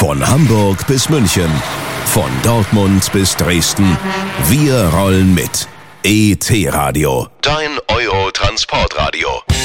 Von Hamburg bis München, von Dortmund bis Dresden. Wir rollen mit. ET Radio. Dein Euro-Transportradio.